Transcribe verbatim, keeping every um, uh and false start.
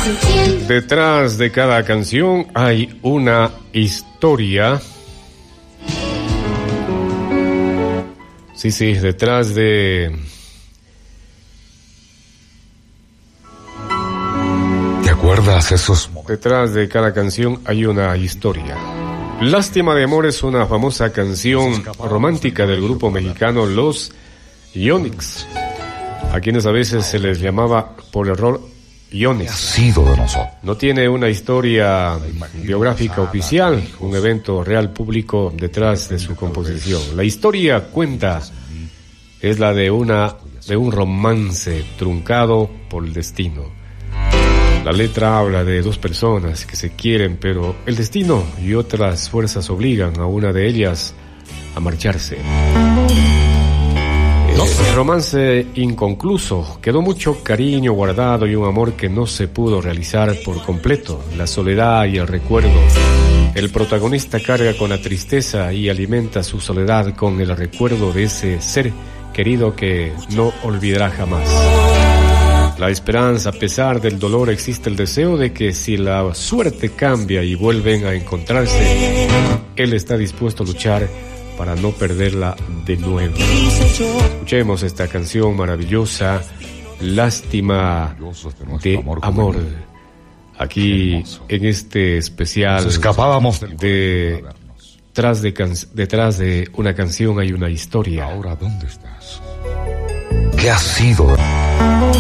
Detrás de cada canción hay una historia. Sí, sí, detrás de... ¿Te acuerdas esos momentos? Detrás de cada canción hay una historia. Lástima de amor es una famosa canción romántica del grupo mexicano Los Yonix, a quienes a veces se les llamaba por error Yonix. Ha sido de nosotros. No tiene una historia biográfica oficial, un evento real público detrás de su composición. La historia cuenta es la de una de un romance truncado por el destino. La letra habla de dos personas que se quieren, pero el destino y otras fuerzas obligan a una de ellas a marcharse. El romance inconcluso, quedó mucho cariño guardado y un amor que no se pudo realizar por completo, la soledad y el recuerdo. El protagonista carga con la tristeza y alimenta su soledad con el recuerdo de ese ser querido que no olvidará jamás. La esperanza, a pesar del dolor, existe el deseo de que si la suerte cambia y vuelven a encontrarse, él está dispuesto a luchar para no perderla de nuevo. Escuchemos esta canción maravillosa, Lástima de amor, aquí en este especial. Nos escapábamos de detrás de, can, detrás de una canción hay una historia. Ahora, ¿dónde estás? ¿Qué ha sido?